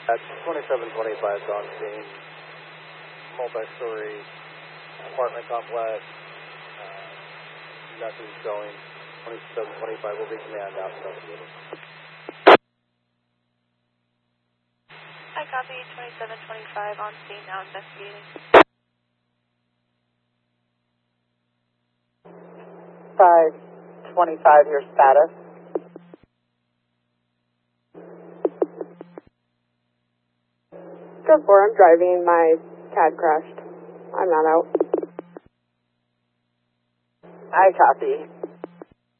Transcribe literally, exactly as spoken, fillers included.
At twenty-seven twenty-five on scene, multi-story apartment complex. Uh, nothing showing. twenty-seven twenty-five will be command out. I copy twenty-seven twenty-five on scene now investigating. five twenty-five, your status. Go for I'm driving. My C A D crashed. I'm not out. I copy.